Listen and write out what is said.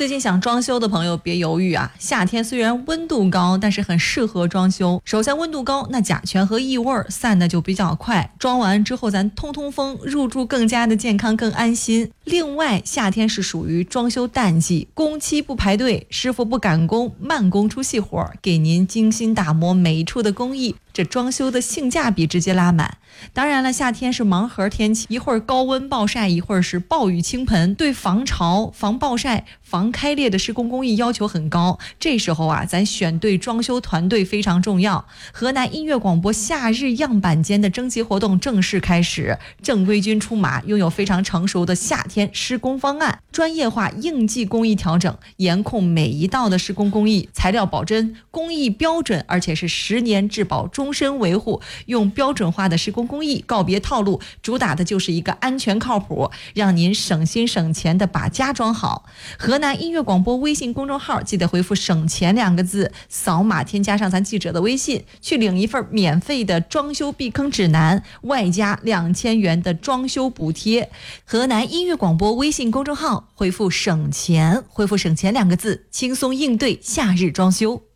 最近想装修的朋友别犹豫啊，夏天虽然温度高，但是很适合装修。首先温度高，那甲醛和异味散的就比较快，装完之后咱通通风，入住更加的健康更安心。另外夏天是属于装修淡季，工期不排队，师傅不赶工，慢工出细活，给您精心打磨每一处的工艺，这装修的性价比直接拉满。当然了，夏天是盲盒天气，一会儿高温暴晒，一会儿是暴雨倾盆，对防潮、防暴晒、防开裂的施工工艺要求很高。这时候啊，咱选对装修团队非常重要。河南音乐广播夏日样板间的征集活动正式开始，正规军出马，拥有非常成熟的夏天施工方案，专业化应季工艺调整，严控每一道的施工工艺，材料保真，工艺标准，而且是10年质保，终身维护，用标准化的施工工艺，告别套路，主打的就是一个安全靠谱，让您省心省钱的把家装好。河南音乐广播微信公众号记得回复省钱2个字，扫码添加上咱记者的微信，去领一份免费的装修避坑指南，外加2000元的装修补贴。河南音乐广播微信公众号回复省钱，回复省钱2个字，轻松应对夏日装修。